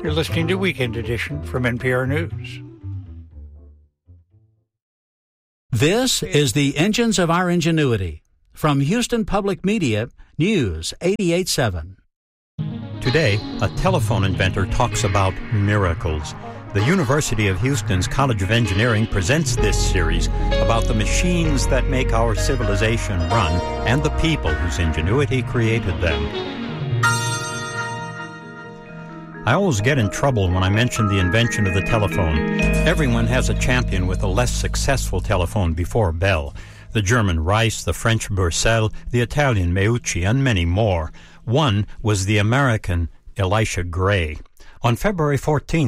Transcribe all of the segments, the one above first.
You're listening to Weekend Edition from NPR News. This is the Engines of Our Ingenuity from Houston Public Media, News 88.7. Today, a telephone inventor talks about miracles. The University of Houston's College of Engineering presents this series about the machines that make our civilization run and the people whose ingenuity created them. I always get in trouble when I mention the invention of the telephone. Everyone has a champion with a less successful telephone before Bell. The German Rice, the French Burcell, the Italian Meucci, and many more. One was the American Elisha Gray. On February 14,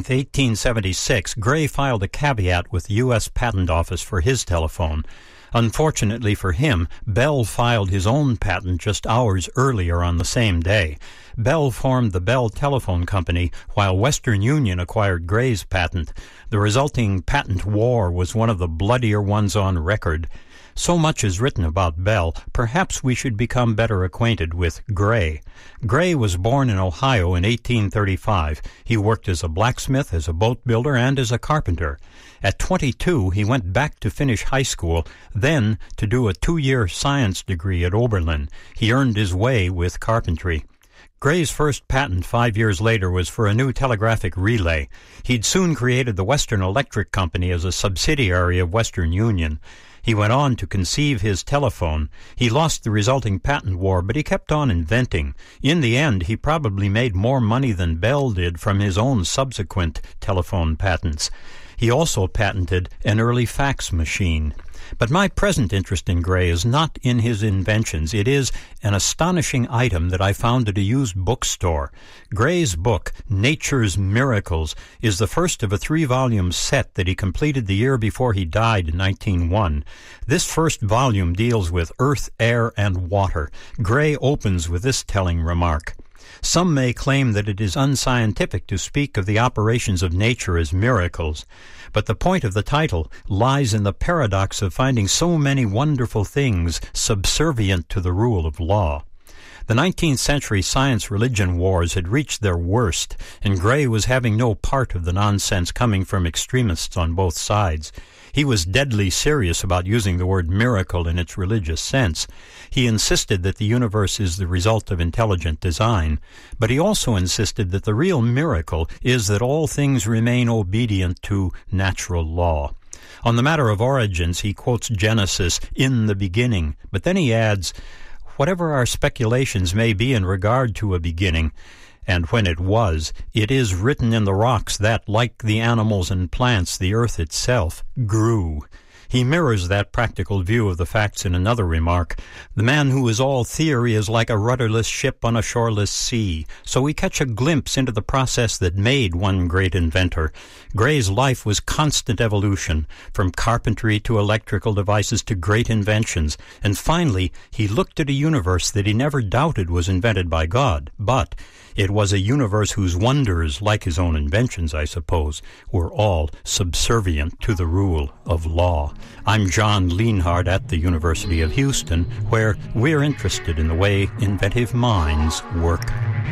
1876, Gray filed a caveat with the U.S. Patent Office for his telephone. Unfortunately for him, Bell filed his own patent just hours earlier on the same day. Bell formed the Bell Telephone Company, while Western Union acquired Gray's patent. The resulting patent war was one of the bloodier ones on record. So much is written about Bell, perhaps we should become better acquainted with Gray. Gray was born in Ohio in 1835. He worked as a blacksmith, as a boat builder, and as a carpenter. At 22, he went back to finish high school, then to do a 2-year science degree at Oberlin. He earned his way with carpentry. Gray's first patent 5 years later was for a new telegraphic relay. He'd soon created the Western Electric Company as a subsidiary of Western Union. He went on to conceive his telephone. He lost the resulting patent war, but he kept on inventing. In the end, he probably made more money than Bell did from his own subsequent telephone patents. He also patented an early fax machine. But my present interest in Gray is not in his inventions. It is an astonishing item that I found at a used bookstore. Gray's book, Nature's Miracles, is the first of a 3-volume set that he completed the year before he died in 1901. This first volume deals with earth, air, and water. Gray opens with this telling remark. Some may claim that it is unscientific to speak of the operations of nature as miracles, but the point of the title lies in the paradox of finding so many wonderful things subservient to the rule of law. The 19th century science-religion wars had reached their worst, and Gray was having no part of the nonsense coming from extremists on both sides. He was deadly serious about using the word miracle in its religious sense. He insisted that the universe is the result of intelligent design, but he also insisted that the real miracle is that all things remain obedient to natural law. On the matter of origins, he quotes Genesis, "in the beginning," but then he adds, "Whatever our speculations may be in regard to a beginning, and when it was, it is written in the rocks that, like the animals and plants, the earth itself grew." He mirrors that practical view of the facts in another remark. The man who is all theory is like a rudderless ship on a shoreless sea. So we catch a glimpse into the process that made one great inventor. Gray's life was constant evolution, from carpentry to electrical devices to great inventions. And finally, he looked at a universe that he never doubted was invented by God. But it was a universe whose wonders, like his own inventions, I suppose, were all subservient to the rule of law. I'm John Lienhard at the University of Houston, where we're interested in the way inventive minds work.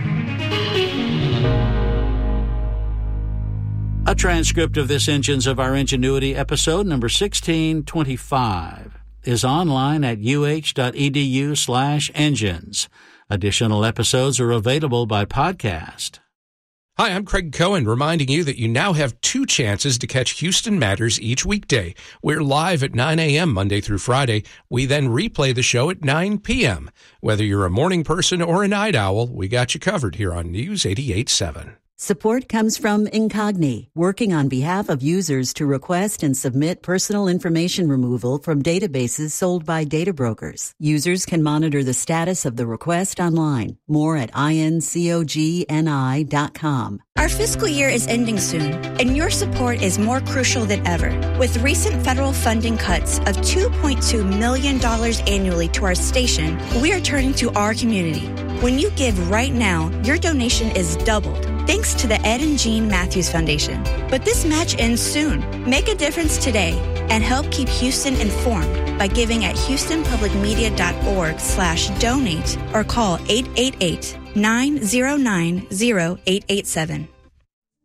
A transcript of this Engines of Our Ingenuity episode number 1625 is online at uh.edu/engines. Additional episodes are available by podcast. Hi, I'm Craig Cohen, reminding you that you now have 2 chances to catch Houston Matters each weekday. We're live at 9 a.m. Monday through Friday. We then replay the show at 9 p.m. Whether you're a morning person or a night owl, we got you covered here on News 88.7. Support comes from Incogni, working on behalf of users to request and submit personal information removal from databases sold by data brokers. Users can monitor the status of the request online. More at incogni.com. Our fiscal year is ending soon, and your support is more crucial than ever. With recent federal funding cuts of $2.2 million annually to our station, we are turning to our community. When you give right now, your donation is doubled, thanks to the Ed and Jean Matthews Foundation. But this match ends soon. Make a difference today and help keep Houston informed by giving at houstonpublicmedia.org/donate or call 888-909-0887.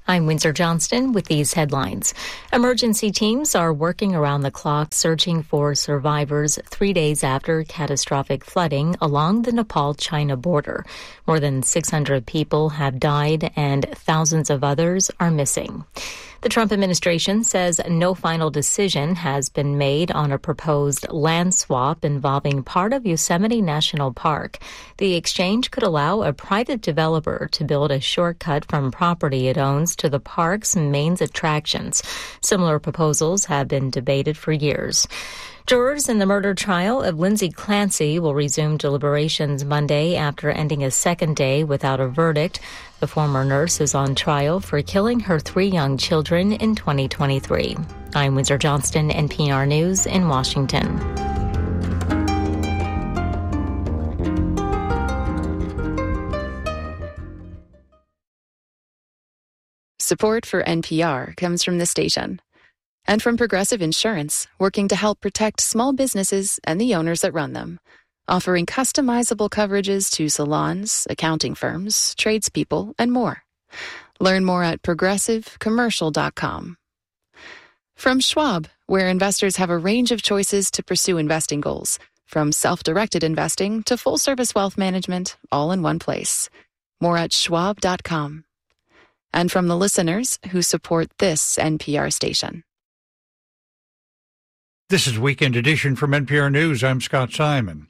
I'm Windsor Johnston with these headlines. Emergency teams are working around the clock searching for survivors 3 days after catastrophic flooding along the Nepal-China border. More than 600 people have died and thousands of others are missing. The Trump administration says no final decision has been made on a proposed land swap involving part of Yosemite National Park. The exchange could allow a private developer to build a shortcut from property it owns to the park's main attractions. Similar proposals have been debated for years. Jurors in the murder trial of Lindsay Clancy will resume deliberations Monday after ending a second day without a verdict. The former nurse is on trial for killing her 3 young children in 2023. I'm Windsor Johnston, NPR News in Washington. Support for NPR comes from the station and from Progressive Insurance, working to help protect small businesses and the owners that run them, offering customizable coverages to salons, accounting firms, tradespeople, and more. Learn more at progressivecommercial.com. From Schwab, where investors have a range of choices to pursue investing goals, from self-directed investing to full-service wealth management, all in one place. More at schwab.com. And from the listeners who support this NPR station. This is Weekend Edition from NPR News. I'm Scott Simon.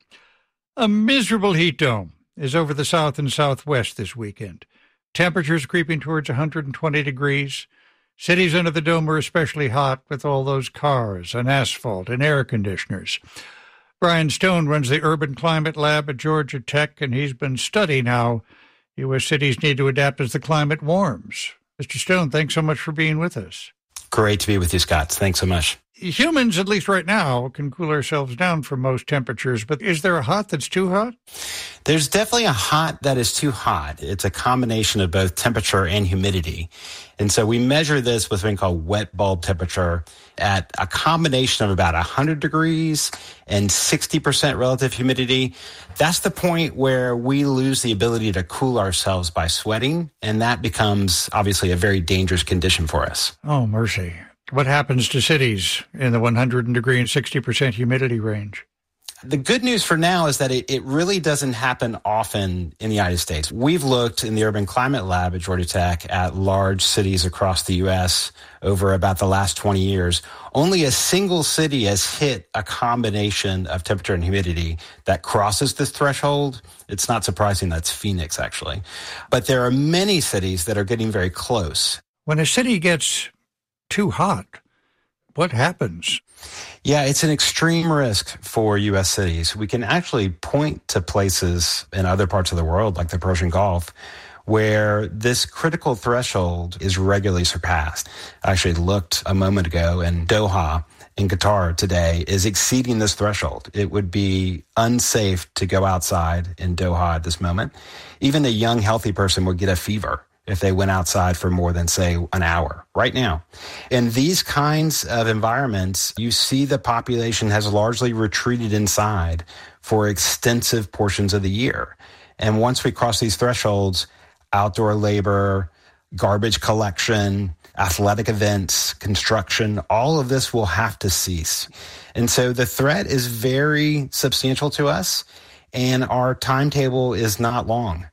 A miserable heat dome is over the south and southwest this weekend. Temperatures creeping towards 120 degrees. Cities under the dome are especially hot with all those cars and asphalt and air conditioners. Brian Stone runs the Urban Climate Lab at Georgia Tech, and he's been studying how U.S. cities need to adapt as the climate warms. Mr. Stone, thanks so much for being with us. Great to be with you, Scott. Thanks so much. Humans, at least right now, can cool ourselves down from most temperatures, but is there a hot that's too hot? There's definitely a hot that is too hot. It's a combination of both temperature and humidity. And so we measure this with something called wet bulb temperature at a combination of about 100 degrees and 60% relative humidity. That's the point where we lose the ability to cool ourselves by sweating, and that becomes obviously a very dangerous condition for us. Oh, mercy. What happens to cities in the 100 degree and 60% humidity range? The good news for now is that it really doesn't happen often in the United States. We've looked in the Urban Climate Lab at Georgia Tech at large cities across the U.S. over about the last 20 years. Only a single city has hit a combination of temperature and humidity that crosses this threshold. It's not surprising. That's Phoenix, actually. But there are many cities that are getting very close. When a city gets too hot, what happens? Yeah, it's an extreme risk for U.S. cities. We can actually point to places in other parts of the world, like the Persian Gulf, where this critical threshold is regularly surpassed. I actually looked a moment ago, and Doha in Qatar today is exceeding this threshold. It would be unsafe to go outside in Doha at this moment. Even a young, healthy person would get a fever if they went outside for more than, say, an hour right now. In these kinds of environments, you see the population has largely retreated inside for extensive portions of the year. And once we cross these thresholds, outdoor labor, garbage collection, athletic events, construction, all of this will have to cease. And so the threat is very substantial to us, and our timetable is not long.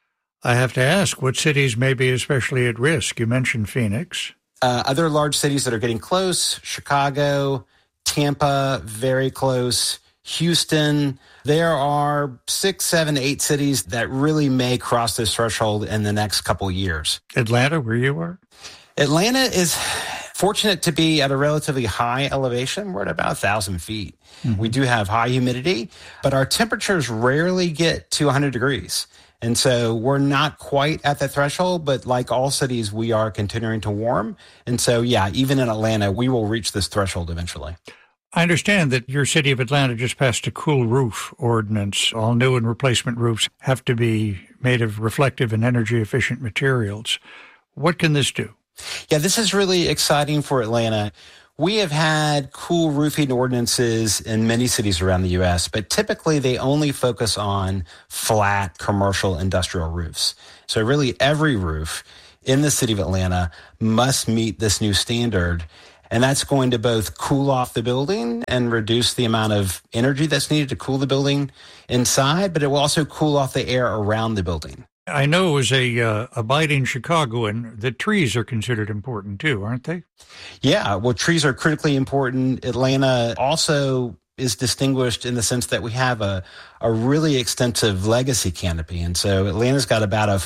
I have to ask, what cities may be especially at risk? You mentioned Phoenix. Other large cities that are getting close, Chicago, Tampa, very close, Houston. There are 6, 7, 8 cities that really may cross this threshold in the next couple of years. Atlanta, where you are? Atlanta is fortunate to be at a relatively high elevation. We're at about 1,000 feet. Mm-hmm. We do have high humidity, but our temperatures rarely get to 100 degrees. And so we're not quite at the threshold, but like all cities, we are continuing to warm. And so, yeah, even in Atlanta, we will reach this threshold eventually. I understand that your city of Atlanta just passed a cool roof ordinance. All new and replacement roofs have to be made of reflective and energy efficient materials. What can this do? Yeah, this is really exciting for Atlanta. We have had cool roofing ordinances in many cities around the U.S., but typically they only focus on flat commercial industrial roofs. So really every roof in the city of Atlanta must meet this new standard. And that's going to both cool off the building and reduce the amount of energy that's needed to cool the building inside, but it will also cool off the air around the building. I know as a abiding Chicagoan, the trees are considered important too, aren't they? Yeah, well, trees are critically important. Atlanta also is distinguished in the sense that we have a really extensive legacy canopy. And so Atlanta's got about a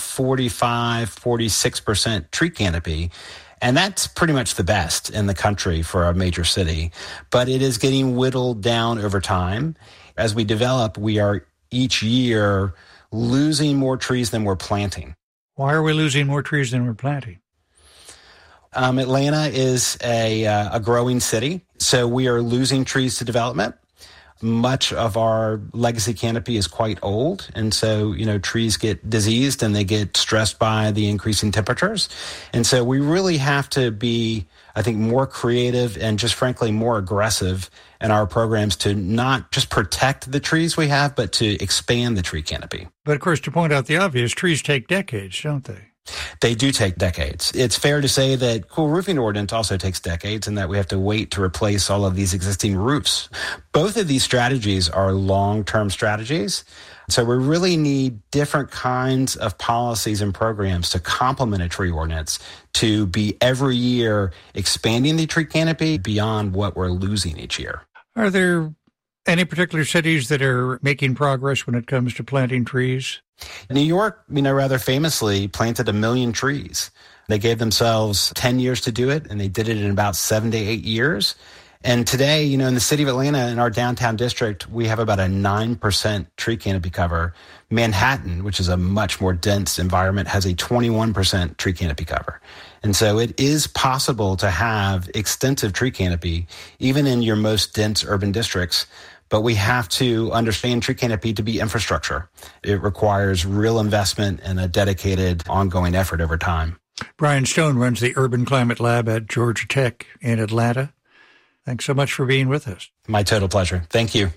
46% tree canopy. And that's pretty much the best in the country for a major city. But it is getting whittled down over time. As we develop, we are each year losing more trees than we're planting. Why are we losing more trees than we're planting? Atlanta is a growing city, so we are losing trees to development. Much of our legacy canopy is quite old, and so, trees get diseased and they get stressed by the increasing temperatures. And so we really have to be, I think, more creative and just frankly more aggressive in our programs to not just protect the trees we have, but to expand the tree canopy. But of course, to point out the obvious, trees take decades, don't they? They do take decades. It's fair to say that cool roofing ordinance also takes decades and that we have to wait to replace all of these existing roofs. Both of these strategies are long-term strategies. So we really need different kinds of policies and programs to complement a tree ordinance to be every year expanding the tree canopy beyond what we're losing each year. Are there any particular cities that are making progress when it comes to planting trees? New York, rather famously planted 1 million trees. They gave themselves 10 years to do it, and they did it in about 7 to 8 years. And today, in the city of Atlanta, in our downtown district, we have about a 9% tree canopy cover. Manhattan, which is a much more dense environment, has a 21% tree canopy cover. And so it is possible to have extensive tree canopy, even in your most dense urban districts. But we have to understand tree canopy to be infrastructure. It requires real investment and a dedicated ongoing effort over time. Brian Stone runs the Urban Climate Lab at Georgia Tech in Atlanta. Thanks so much for being with us. My total pleasure. Thank you.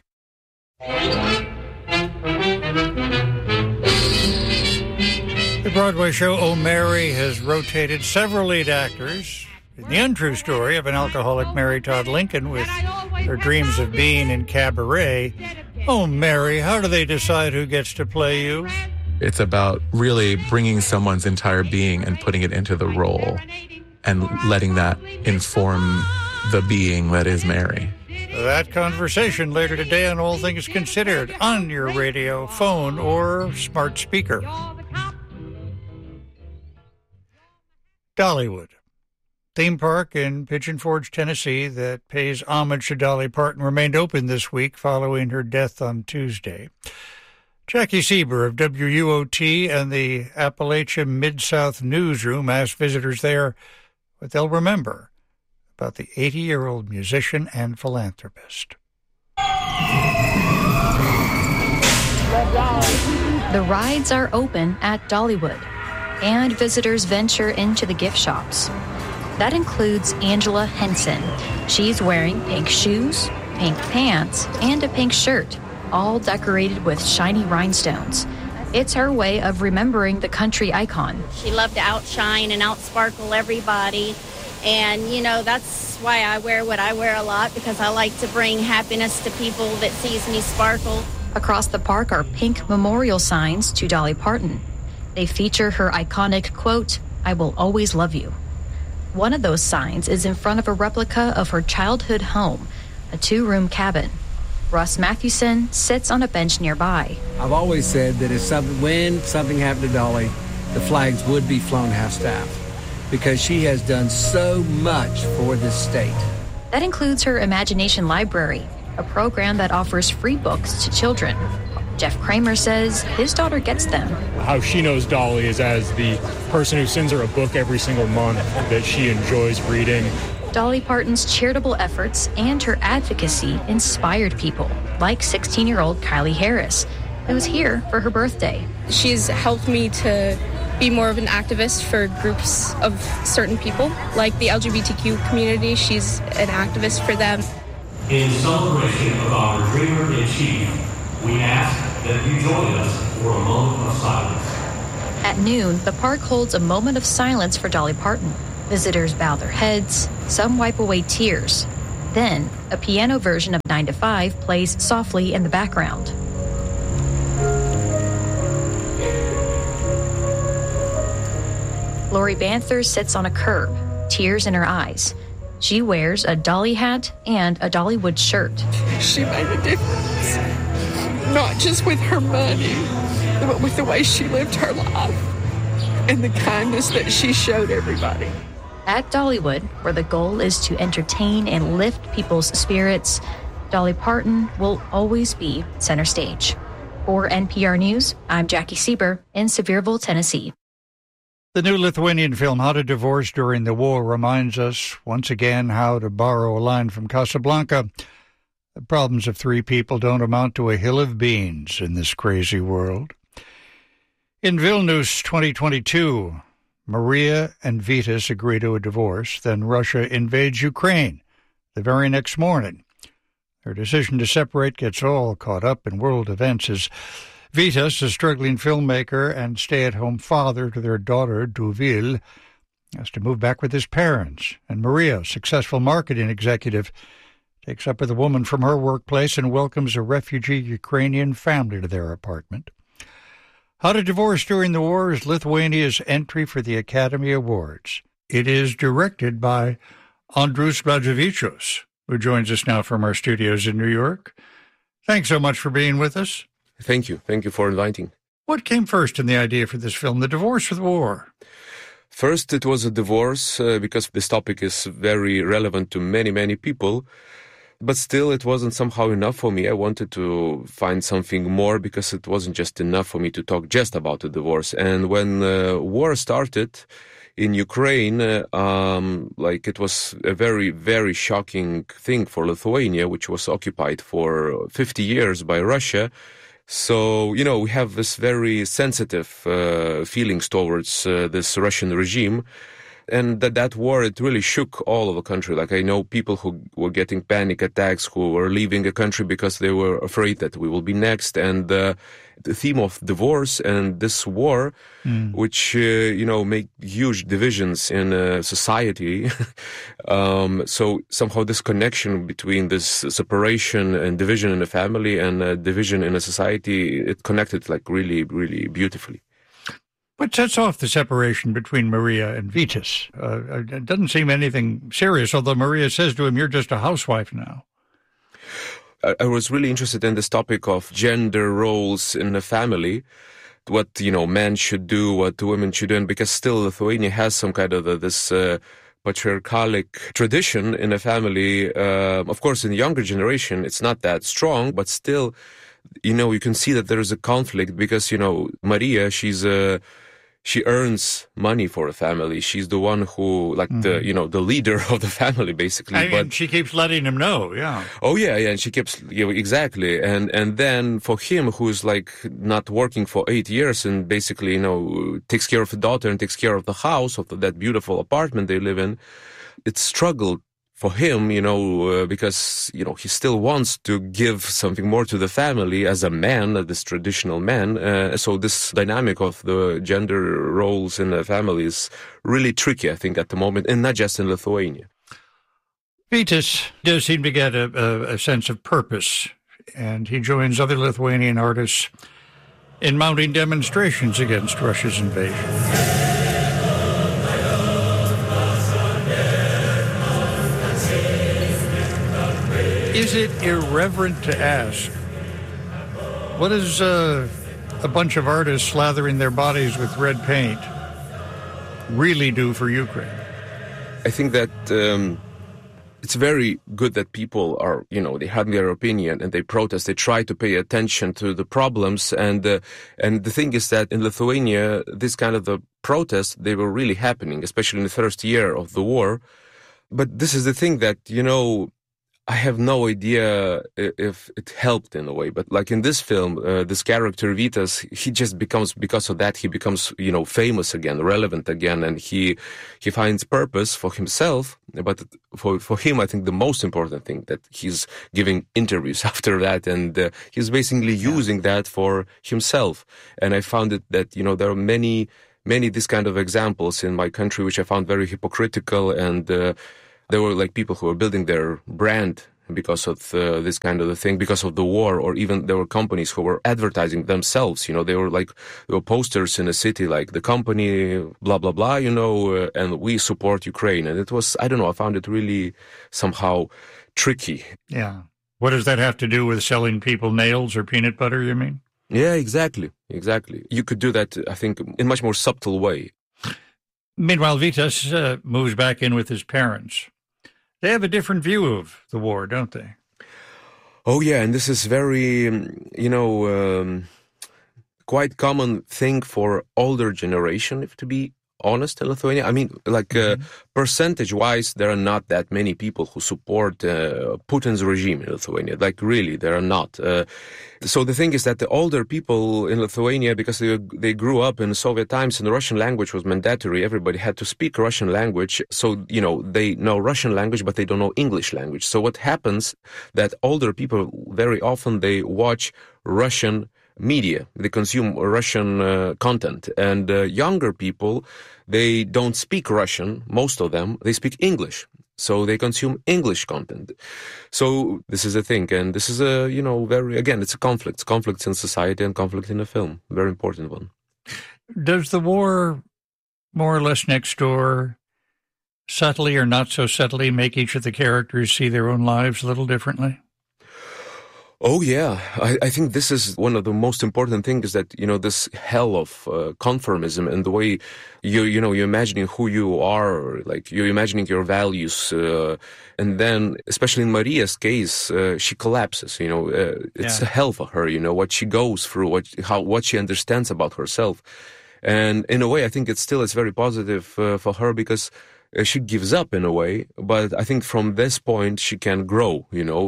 The Broadway show Oh, Mary has rotated several lead actors in the untrue story of an alcoholic Mary Todd Lincoln with her dreams of being in cabaret. Oh, Mary, how do they decide who gets to play you? It's about really bringing someone's entire being and putting it into the role and letting that inform the being that is Mary. That conversation later today on All Things Considered on your radio, phone, or smart speaker. Dollywood. Theme park in Pigeon Forge, Tennessee that pays homage to Dolly Parton remained open this week following her death on Tuesday. Jackie Sieber of WUOT and the Appalachia Mid-South Newsroom asked visitors there what they'll remember about the 80-year-old musician and philanthropist. The rides are open at Dollywood, and visitors venture into the gift shops. That includes Angela Henson. She's wearing pink shoes, pink pants, and a pink shirt, all decorated with shiny rhinestones. It's her way of remembering the country icon. She loved to outshine and outsparkle everybody. And, that's why I wear what I wear a lot, because I like to bring happiness to people that sees me sparkle. Across the park are pink memorial signs to Dolly Parton. They feature her iconic quote, "I will always love you." One of those signs is in front of a replica of her childhood home, a 2-room cabin. Russ Mathewson sits on a bench nearby. I've always said that when something happened to Dolly, the flags would be flown half-staff, because she has done so much for this state. That includes her Imagination Library, a program that offers free books to children. Jeff Kramer says his daughter gets them. How she knows Dolly is as the person who sends her a book every single month that she enjoys reading. Dolly Parton's charitable efforts and her advocacy inspired people, like 16-year-old Kylie Harris, who was here for her birthday. She's helped me to be more of an activist for groups of certain people, like the LGBTQ community. She's an activist for them. In celebration of our dreamer in chief, we ask that you join us for a moment of silence. At noon, the park holds a moment of silence for Dolly Parton. Visitors bow their heads, some wipe away tears. Then, a piano version of 9 to 5 plays softly in the background. Lori Banther sits on a curb, tears in her eyes. She wears a Dolly hat and a Dollywood shirt. She made a difference, not just with her money, but with the way she lived her life and the kindness that she showed everybody. At Dollywood, where the goal is to entertain and lift people's spirits, Dolly Parton will always be center stage. For NPR News, I'm Jackie Sieber in Sevierville, Tennessee. The new Lithuanian film, How to Divorce During the War, reminds us once again how, to borrow a line from Casablanca, the problems of three people don't amount to a hill of beans in this crazy world. In Vilnius 2022, Maria and Vitas agree to a divorce. Then Russia invades Ukraine the very next morning. Their decision to separate gets all caught up in world events as Vitas, a struggling filmmaker and stay-at-home father to their daughter, Duvil, has to move back with his parents. And Maria, a successful marketing executive, takes up with a woman from her workplace and welcomes a refugee Ukrainian family to their apartment. How to Divorce During the War is Lithuania's entry for the Academy Awards. It is directed by Andrius Blaževičius, who joins us now from our studios in New York. Thanks so much for being with us. Thank you. Thank you for inviting. What came first in the idea for this film, the divorce or the war? First, it was a divorce because this topic is very relevant to many, many people. But still, it wasn't somehow enough for me. I wanted to find something more because it wasn't just enough for me to talk just about the divorce. And when war started in Ukraine, it was a very, very shocking thing for Lithuania, which was occupied for 50 years by Russia. So, we have this very sensitive feelings towards this Russian regime. And that war, it really shook all of the country. Like, I know people who were getting panic attacks, who were leaving the country because they were afraid that we will be next. And the theme of divorce and this war, which, make huge divisions in society. So somehow this connection between this separation and division in a family and division in a society, it connected like really, really beautifully. What sets off the separation between Maria and Vitas? It doesn't seem anything serious, although Maria says to him, "You're just a housewife now." I was really interested in this topic of gender roles in the family, what, men should do, what women should do, and because still Lithuania has some kind of this patriarchalic tradition in the family. Of course, in the younger generation, it's not that strong, but still, you can see that there is a conflict because, Maria, she earns money for a family. She's the one who, the leader of the family, basically. And she keeps letting him know, yeah. Oh, yeah, and she keeps, exactly. And then for him, who's, not working for 8 years and basically, takes care of the daughter and takes care of the house, of that beautiful apartment they live in, it's struggled for him, because, he still wants to give something more to the family as a man, this traditional man. So this dynamic of the gender roles in the family is really tricky, I think, at the moment, and not just in Lithuania. Vitas does seem to get a sense of purpose, and he joins other Lithuanian artists in mounting demonstrations against Russia's invasion. Is it irreverent to ask, what does a bunch of artists slathering their bodies with red paint really do for Ukraine? I think that it's very good that people are, they have their opinion and they protest. They try to pay attention to the problems. And the thing is that in Lithuania, this kind of the protests, they were really happening, especially in the first year of the war. But this is the thing that, I have no idea if it helped in a way, but like in this film, this character Vitas, he just becomes, because of that, he becomes, famous again, relevant again, and he finds purpose for himself. But for him, I think the most important thing that he's giving interviews after that, and he's basically using that for himself. And I found it that, there are many these kind of examples in my country, which I found very hypocritical, and there were like people who were building their brand because of this kind of a thing, because of the war, or even there were companies who were advertising themselves. There were posters in a city like the company, blah, blah, blah, and we support Ukraine. And it was, I don't know, I found it really somehow tricky. Yeah. What does that have to do with selling people nails or peanut butter, you mean? Yeah, exactly. You could do that, I think, in a much more subtle way. Meanwhile, Vitas moves back in with his parents. They have a different view of the war, don't they? Oh, yeah, and this is very, quite common thing for older generation, if to be honest, in Lithuania. I mean, percentage-wise, there are not that many people who support Putin's regime in Lithuania. Like, really, there are not. So the thing is that the older people in Lithuania, because they grew up in Soviet times and the Russian language was mandatory, everybody had to speak Russian language. So, they know Russian language, but they don't know English language. So what happens that older people, very often, they watch Russian media, they consume Russian content, and younger people, they don't speak Russian, most of them, they speak English, so they consume English content. So this is a thing, and this is a, it's a conflict in society and conflict in a film, very important one. Does the war, more or less next door, subtly or not so subtly, make each of the characters see their own lives a little differently? Oh, yeah. I think this is one of the most important things, that, this hell of conformism and the way you're imagining who you are, like you're imagining your values. And then, especially in Maria's case, she collapses, it's a hell for her, what she goes through, what she understands about herself. And in a way, I think it's very positive for her, because she gives up in a way, but I think from this point she can grow,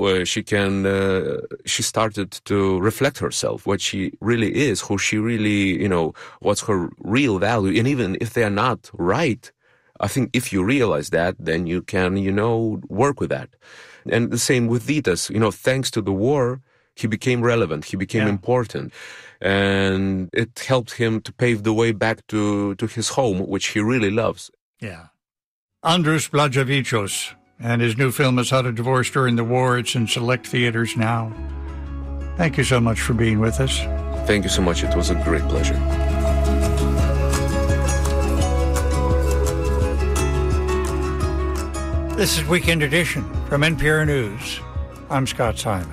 she started to reflect herself, what she really is, who she really, what's her real value. And even if they are not right, I think if you realize that, then you can, work with that. And the same with Vitas, thanks to the war, he became relevant, he became important. And it helped him to pave the way back to his home, which he really loves. Yeah. Andrus Blaževičius and his new film is How to Divorce During the War. It's in select theaters now. Thank you so much for being with us. Thank you so much. It was a great pleasure. This is Weekend Edition from NPR News. I'm Scott Simon.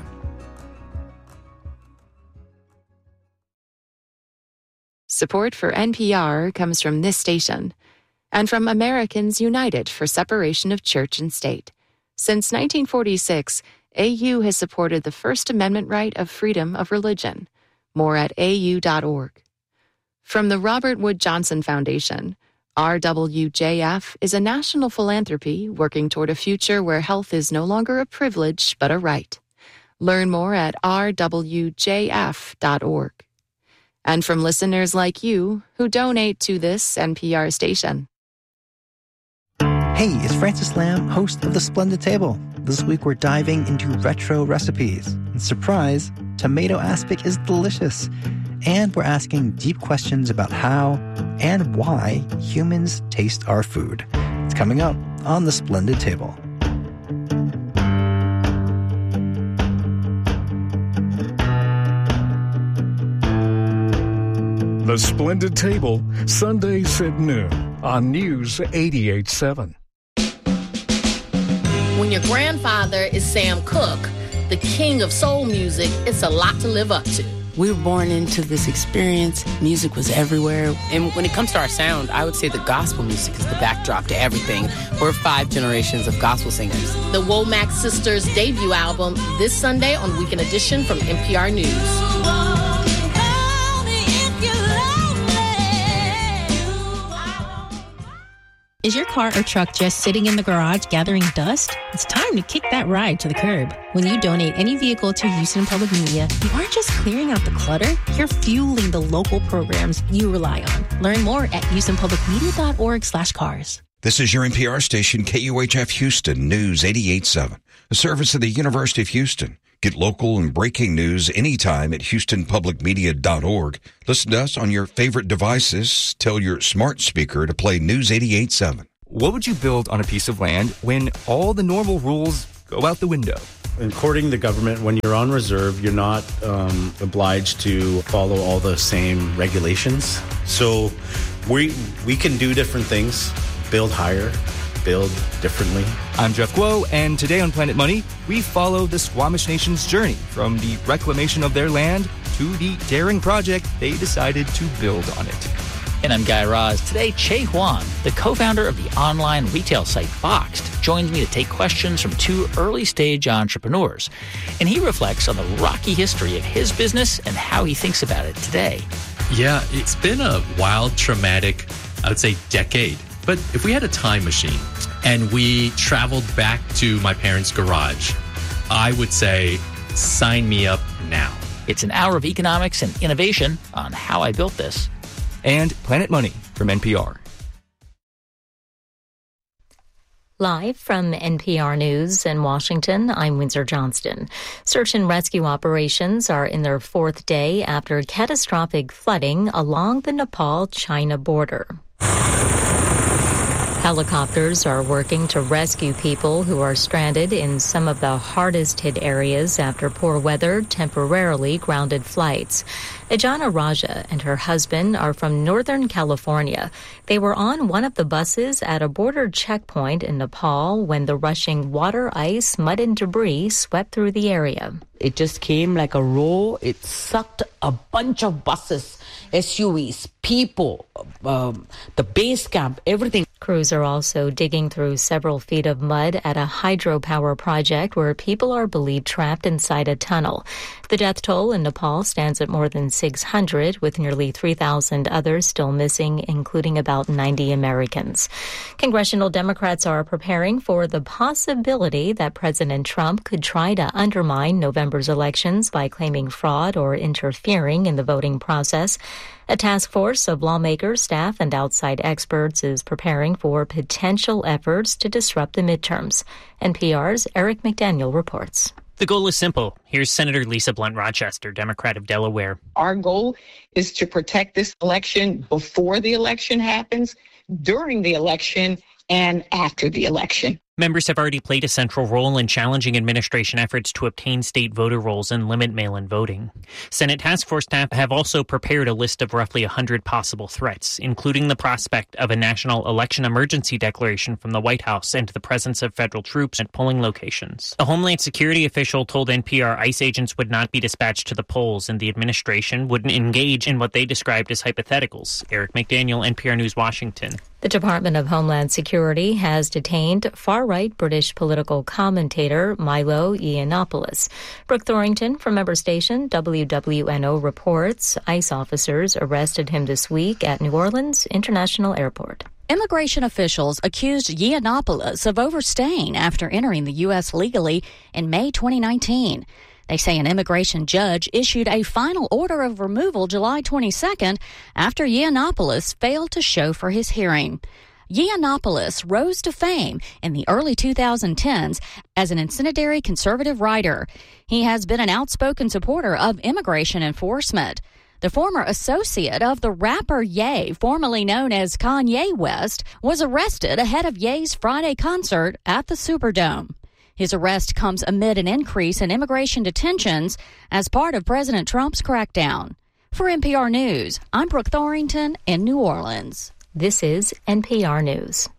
Support for NPR comes from this station and from Americans United for Separation of Church and State. Since 1946, AU has supported the First Amendment right of freedom of religion. More at au.org. From the Robert Wood Johnson Foundation, RWJF is a national philanthropy working toward a future where health is no longer a privilege but a right. Learn more at rwjf.org. And from listeners like you who donate to this NPR station. Hey, it's Francis Lamb, host of The Splendid Table. This week we're diving into retro recipes. And surprise, tomato aspic is delicious. And we're asking deep questions about how and why humans taste our food. It's coming up on The Splendid Table. The Splendid Table, Sundays at noon on News 88.7. When your grandfather is Sam Cooke, the king of soul music, it's a lot to live up to. We were born into this experience. Music was everywhere. And when it comes to our sound, I would say the gospel music is the backdrop to everything. We're 5 generations of gospel singers. The Womack Sisters' debut album this Sunday on Weekend Edition from NPR News. Is your car or truck just sitting in the garage gathering dust? It's time to kick that ride to the curb. When you donate any vehicle to Houston Public Media, you aren't just clearing out the clutter, you're fueling the local programs you rely on. Learn more at houstonpublicmedia.org/cars. This is your NPR station, KUHF Houston News 88.7, a service of the University of Houston. Get local and breaking news anytime at houstonpublicmedia.org. Listen to us on your favorite devices. Tell your smart speaker to play News 88.7. What would you build on a piece of land when all the normal rules go out the window? According to the government, when you're on reserve, you're not obliged to follow all the same regulations. So we can do different things, build higher, build differently. I'm Jeff Guo, and today on Planet Money, we follow the Squamish Nation's journey from the reclamation of their land to the daring project they decided to build on it. And I'm Guy Raz. Today, Che Huang, the co-founder of the online retail site Boxed, joins me to take questions from two early-stage entrepreneurs. And he reflects on the rocky history of his business and how he thinks about it today. Yeah, it's been a wild, traumatic, I would say, decade. But if we had a time machine and we traveled back to my parents' garage, I would say, sign me up now. It's an hour of economics and innovation on how I built this. And Planet Money from NPR. Live from NPR News in Washington, I'm Windsor Johnston. Search and rescue operations are in their fourth day after catastrophic flooding along the Nepal-China border. Helicopters are working to rescue people who are stranded in some of the hardest hit areas after poor weather temporarily grounded flights. Ajana Raja and her husband are from Northern California. They were on one of the buses at a border checkpoint in Nepal when the rushing water, ice, mud, and debris swept through the area. It just came like a roll. It sucked a bunch of buses, SUVs, people, the base camp, everything. Crews are also digging through several feet of mud at a hydropower project where people are believed trapped inside a tunnel. The death toll in Nepal stands at more than 600, with nearly 3,000 others still missing, including about 90 Americans. Congressional Democrats are preparing for the possibility that President Trump could try to undermine November's elections by claiming fraud or interfering in the voting process. A task force of lawmakers, staff, and outside experts is preparing for potential efforts to disrupt the midterms. NPR's Eric McDaniel reports. The goal is simple. Here's Senator Lisa Blunt Rochester, Democrat of Delaware. Our goal is to protect this election before the election happens, during the election, and after the election. Members have already played a central role in challenging administration efforts to obtain state voter rolls and limit mail-in voting. Senate task force staff have also prepared a list of roughly 100 possible threats, including the prospect of a national election emergency declaration from the White House and the presence of federal troops at polling locations. A Homeland Security official told NPR ICE agents would not be dispatched to the polls and the administration wouldn't engage in what they described as hypotheticals. Eric McDaniel, NPR News, Washington. The Department of Homeland Security has detained far-right British political commentator Milo Yiannopoulos. Brooke Thorrington from member station WWNO reports ICE officers arrested him this week at New Orleans International Airport. Immigration officials accused Yiannopoulos of overstaying after entering the U.S. legally in May 2019. They say an immigration judge issued a final order of removal July 22nd after Yiannopoulos failed to show for his hearing. Yiannopoulos rose to fame in the early 2010s as an incendiary conservative writer. He has been an outspoken supporter of immigration enforcement. The former associate of the rapper Ye, formerly known as Kanye West, was arrested ahead of Ye's Friday concert at the Superdome. His arrest comes amid an increase in immigration detentions as part of President Trump's crackdown. For NPR News, I'm Brooke Thorrington in New Orleans. This is NPR News.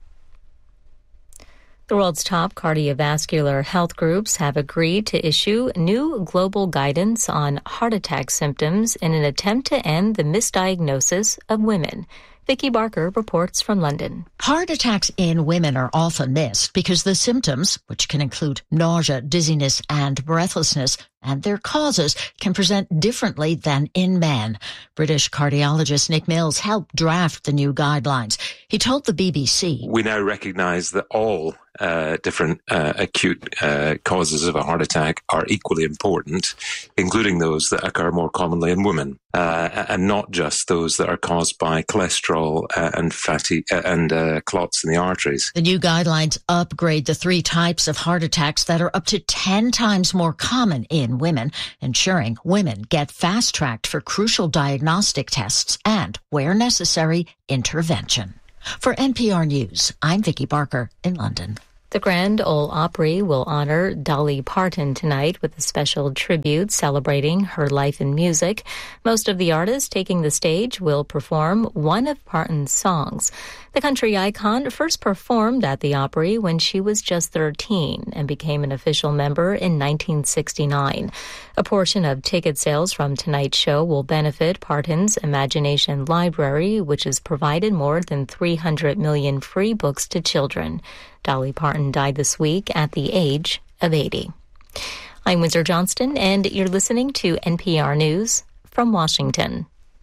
The world's top cardiovascular health groups have agreed to issue new global guidance on heart attack symptoms in an attempt to end the misdiagnosis of women. Vicky Barker reports from London. Heart attacks in women are often missed because the symptoms, which can include nausea, dizziness, and breathlessness, and their causes can present differently than in men. British cardiologist Nick Mills helped draft the new guidelines. He told the BBC, "We now recognise that all different acute causes of a heart attack are equally important, including those that occur more commonly in women, and not just those that are caused by cholesterol and fatty and clots in the arteries." The new guidelines upgrade the 3 types of heart attacks that are up to 10 times more common in women, ensuring women get fast-tracked for crucial diagnostic tests and, where necessary, intervention. For NPR News, I'm Vicki Barker in London. The Grand Ole Opry will honor Dolly Parton tonight with a special tribute celebrating her life in music. Most of the artists taking the stage will perform one of Parton's songs. The country icon first performed at the Opry when she was just 13 and became an official member in 1969. A portion of ticket sales from tonight's show will benefit Parton's Imagination Library, which has provided more than 300 million free books to children. Dolly Parton died this week at the age of 80. I'm Windsor Johnston, and you're listening to NPR News from Washington.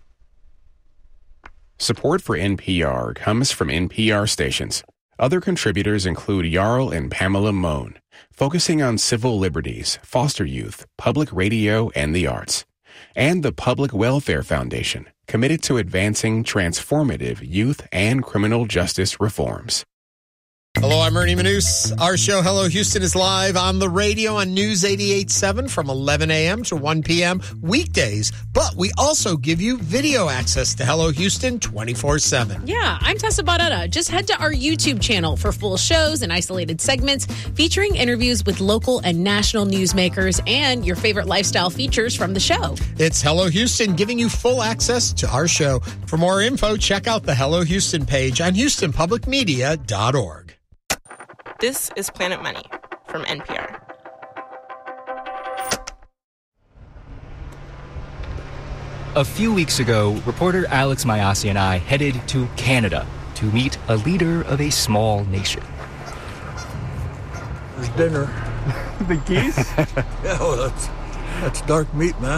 Support for NPR comes from NPR stations. Other contributors include Jarl and Pamela Mohn, focusing on civil liberties, foster youth, public radio, and the arts. And the Public Welfare Foundation, committed to advancing transformative youth and criminal justice reforms. Hello, I'm Ernie Manous. Our show, Hello Houston, is live on the radio on News 88.7 from 11 a.m. to 1 p.m. weekdays. But we also give you video access to Hello Houston 24/7. Yeah, I'm Tessa Barrera. Just head to our YouTube channel for full shows and isolated segments featuring interviews with local and national newsmakers and your favorite lifestyle features from the show. It's Hello Houston, giving you full access to our show. For more info, check out the Hello Houston page on HoustonPublicMedia.org. This is Planet Money from NPR. A few weeks ago, reporter Alex Mayasi and I headed to Canada to meet a leader of a small nation. There's dinner. The geese? Yeah, well, that's dark meat, man.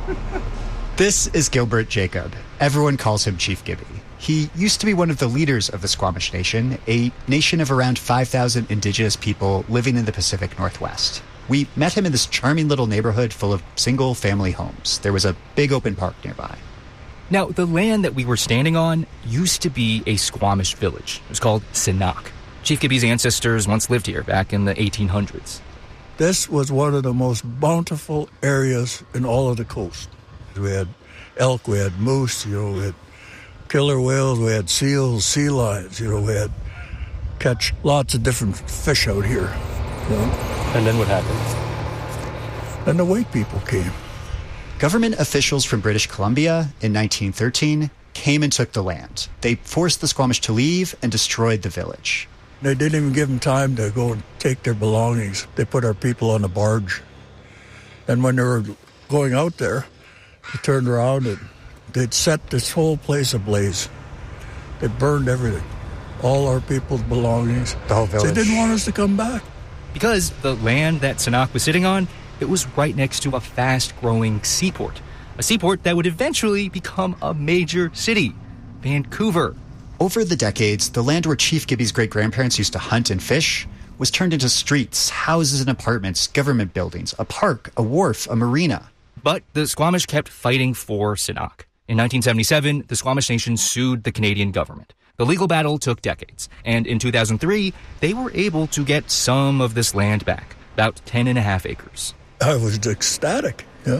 This is Gilbert Jacob. Everyone calls him Chief Gibby. He used to be one of the leaders of the Squamish Nation, a nation of around 5,000 indigenous people living in the Pacific Northwest. We met him in this charming little neighborhood full of single-family homes. There was a big open park nearby. Now, the land that we were standing on used to be a Squamish village. It was called Cenac. Chief Gibby's ancestors once lived here back in the 1800s. This was one of the most bountiful areas in all of the coast. We had elk, we had moose, we had killer whales, we had seals, sea lions, we had catch lots of different fish out here. And then what happened? And the white people came. Government officials from British Columbia in 1913 came and took the land. They forced the Squamish to leave and destroyed the village. They didn't even give them time to go and take their belongings. They put our people on a barge. And when they were going out there, they turned around and they'd set this whole place ablaze. They burned everything. All our people's belongings. The whole village. They didn't want us to come back. Because the land that Cenac was sitting on, it was right next to a fast-growing seaport. A seaport that would eventually become a major city, Vancouver. Over the decades, the land where Chief Gibby's great-grandparents used to hunt and fish was turned into streets, houses and apartments, government buildings, a park, a wharf, a marina. But the Squamish kept fighting for Cenac. In 1977, the Squamish Nation sued the Canadian government. The legal battle took decades, and in 2003, they were able to get some of this land back, about 10.5 acres. I was ecstatic,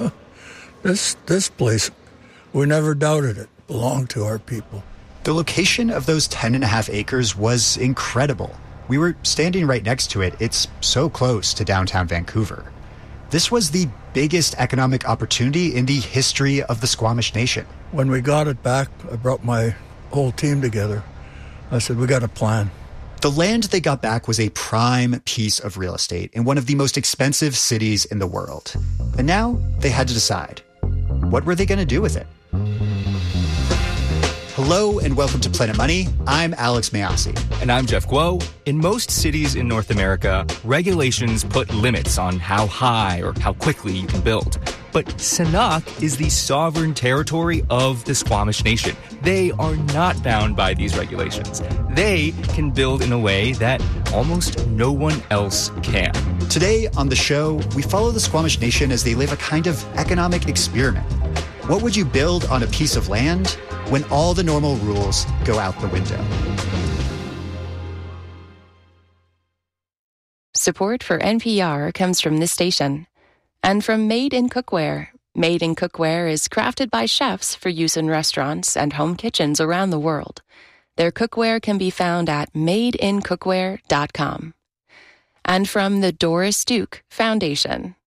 This place, we never doubted it, belonged to our people. The location of those 10.5 acres was incredible. We were standing right next to it. It's so close to downtown Vancouver. This was the biggest economic opportunity in the history of the Squamish Nation. When we got it back, I brought my whole team together. I said, we got a plan. The land they got back was a prime piece of real estate in one of the most expensive cities in the world. And now they had to decide, what were they going to do with it? Hello and welcome to Planet Money. I'm Alex Mayosi. And I'm Jeff Guo. In most cities in North America, regulations put limits on how high or how quickly you can build. But Sanok is the sovereign territory of the Squamish Nation. They are not bound by these regulations. They can build in a way that almost no one else can. Today on the show, we follow the Squamish Nation as they live a kind of economic experiment. What would you build on a piece of land when all the normal rules go out the window? Support for NPR comes from this station and from Made in Cookware. Made in Cookware is crafted by chefs for use in restaurants and home kitchens around the world. Their cookware can be found at madeincookware.com. And from the Doris Duke Foundation.